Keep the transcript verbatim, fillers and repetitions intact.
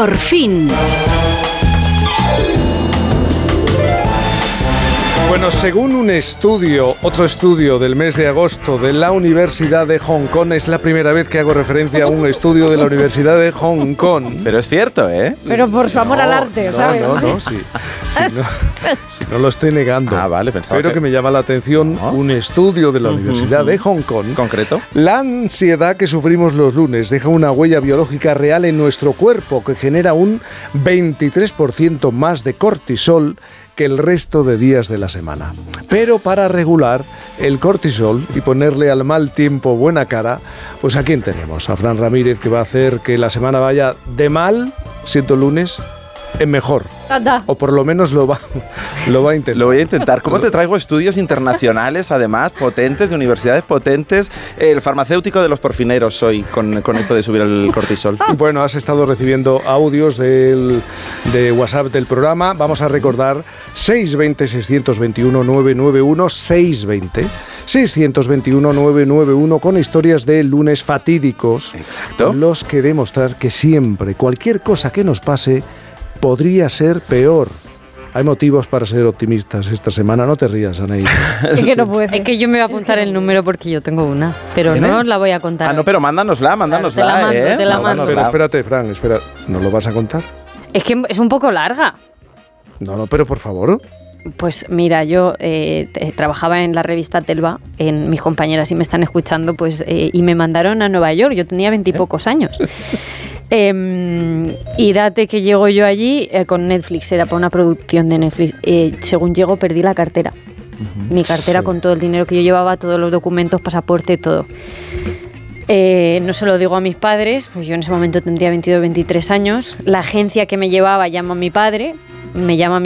Por fin. Bueno, según un estudio, otro estudio del mes de agosto de la Universidad de Hong Kong, es la primera vez que hago referencia a un estudio de la Universidad de Hong Kong. Pero es cierto, ¿eh? Pero por su amor no, al arte, no, ¿sabes? No, no, sí. Si no, si no lo estoy negando. Ah, vale, pensaba Pero que... que me llama la atención ¿no? un estudio de la Universidad de Hong Kong. ¿Concreto? La ansiedad que sufrimos los lunes deja una huella biológica real en nuestro cuerpo que genera un veintitrés por ciento más de cortisol que el resto de días de la semana. Pero para regular el cortisol y ponerle al mal tiempo buena cara, pues ¿a quién tenemos? A Fran Ramírez, que va a hacer que la semana vaya de mal, siendo lunes, en mejor. Anda. O por lo menos lo va, lo va a intentar. Lo voy a intentar. ¿Cómo te traigo estudios internacionales, además, potentes, de universidades potentes? El farmacéutico de los porfineros soy con, con esto de subir el cortisol. Bueno, has estado recibiendo audios del, de WhatsApp del programa. Vamos a recordar seis veinte, seiscientos veintiuno, novecientos noventa y uno, seiscientos veinte, seiscientos veintiuno, novecientos noventa y uno, con historias de lunes fatídicos. Exacto. Los que demostrar que siempre, cualquier cosa que nos pase, podría ser peor. Hay motivos para ser optimistas esta semana. No te rías, Anaí. Es que no puede. Es que yo me voy a apuntar el número porque yo tengo una, pero ¿Tienes? no os la voy a contar. Ah, no, pero mándanosla, mándanosla, Te la mando, ¿eh? te la mando. Pero espérate, Fran, espera. ¿No lo vas a contar? Es que es un poco larga. No, no, pero por favor. Pues mira, yo eh, eh, trabajaba en la revista Telva, en mis compañeras, si me están escuchando, pues eh, y me mandaron a Nueva York. Yo tenía veintipocos años. Eh, y date que llego yo allí eh, con Netflix, era para una producción de Netflix. Eh, según llego, perdí la cartera. Uh-huh. Mi cartera sí. Con todo el dinero que yo llevaba, todos los documentos, pasaporte, todo. Eh, no se lo digo a mis padres, pues yo en ese momento tendría veintidós, veintitrés años. La agencia que me llevaba llama a mi padre, me llama